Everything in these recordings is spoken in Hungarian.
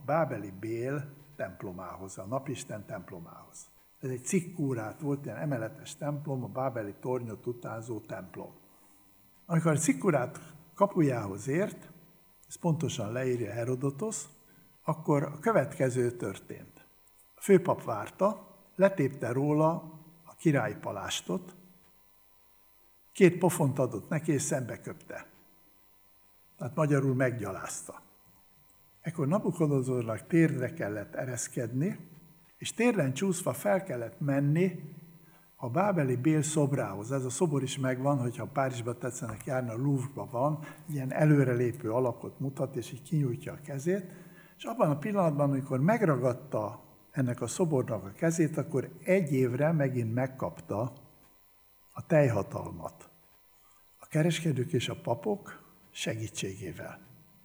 bábeli Bél templomához, a napisten templomához. Ez egy cikkúrát volt, ilyen emeletes templom, a bábeli tornyot utánzó templom. Amikor a cikkúrát kapujához ért, ez pontosan leírja Herodotosz, akkor a következő történt. A főpap várta, letépte róla a királyi palástot, 2 pofont adott neki, és szembeköpte. Tehát magyarul meggyalázta. Ekkor Nabukodonozornak térdre kellett ereszkedni, és térden csúszva fel kellett menni a bábeli Bél szobrához. Ez a szobor is megvan, hogyha Párizsba tetszenek járni, a Louvre-ban van, ilyen előrelépő alakot mutat, és így kinyújtja a kezét, és abban a pillanatban, amikor megragadta ennek a szobornak a kezét, akkor 1 évre megint megkapta a teljhatalmat. A kereskedők és a papok segítségével.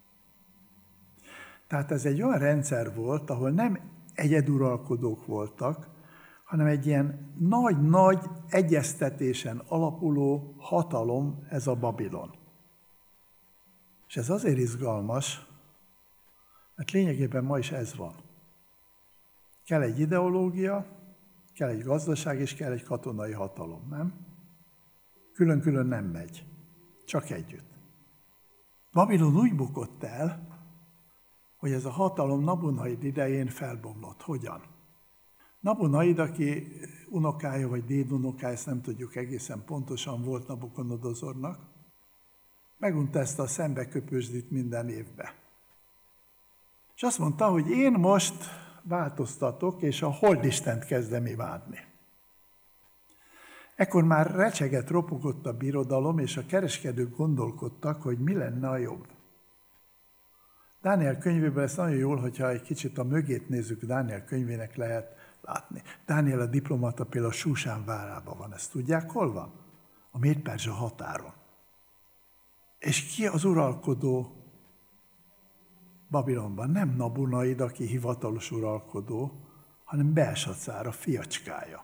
Tehát ez egy olyan rendszer volt, ahol nem egyeduralkodók voltak, hanem egy ilyen nagy-nagy egyeztetésen alapuló hatalom ez a Babilon. És ez azért izgalmas, mert lényegében ma is ez van. Kell egy ideológia, kell egy gazdaság és kell egy katonai hatalom, nem? Külön-külön nem megy, csak együtt. Babilon úgy bukott el, hogy ez a hatalom Nabunaid idején felbomlott. Hogyan? Nabunaid, aki unokája vagy dédunokája, ezt nem tudjuk egészen pontosan, volt Nabukodonozornak, megunta ezt a szembeköpősdit minden évbe. És azt mondta, hogy én most változtatok, és a holdistent kezdem imádni. Ekkor már recsegett, ropogott a birodalom, és a kereskedők gondolkodtak, hogy mi lenne a jobb. Dániel könyvében ezt nagyon jól, hogyha egy kicsit a mögét nézzük, Dániel könyvének lehet látni. Dániel a diplomata például Súsán várában van, ezt tudják, hol van? A Méd-Perzsa határon. És ki az uralkodó Babilonban? Nem Nabunaid, aki hivatalos uralkodó, hanem Belsacár, a fiacskája.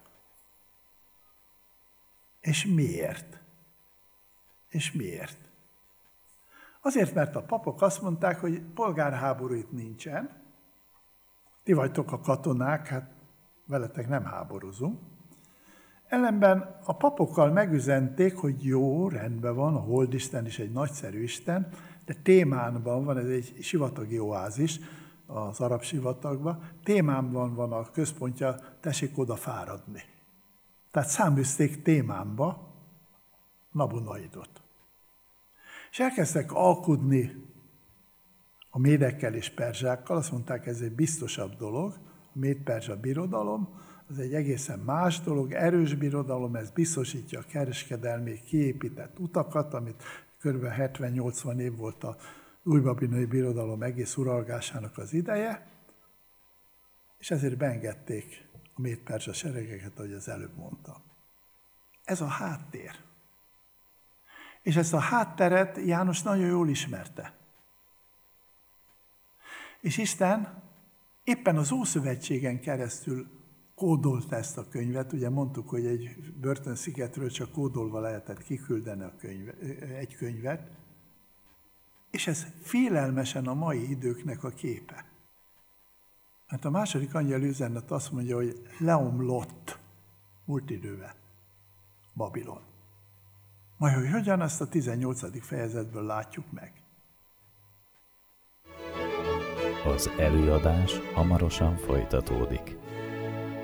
És miért? És miért? Azért, mert a papok azt mondták, hogy polgárháború itt nincsen, ti vagytok a katonák, hát veletek nem háborúzunk. Ellenben a papokkal megüzenték, hogy jó, rendben van, a holdisten is egy nagyszerű isten, de Témánban van, ez egy sivatagi oázis, az arab sivatagban, Témánban van a központja, tessék oda fáradni. Tehát száműzték Témánba Nabunaidot. És elkezdtek alkudni a médekkel és perzsákkal, azt mondták, ez egy biztosabb dolog, a méd-perzsa birodalom, az egy egészen más dolog, erős birodalom, ez biztosítja a kereskedelmi kiépített utakat, amit kb. 70-80 év volt a újbabiloni birodalom egész uralgásának az ideje, és ezért beengedték a méd-perzsa seregeket, ahogy az előbb mondtam. Ez a háttér. És ezt a hátteret János nagyon jól ismerte. És Isten éppen az Ószövetségen keresztül kódolta ezt a könyvet. Ugye mondtuk, hogy egy börtönszigetről csak kódolva lehetett kiküldeni egy könyvet. És ez félelmesen a mai időknek a képe. Mert a második angyal üzenet azt mondja, hogy leomlott múlt időben Babilon. Majd, hogy hogyan, ezt a 18. fejezetből látjuk meg. Az előadás hamarosan folytatódik.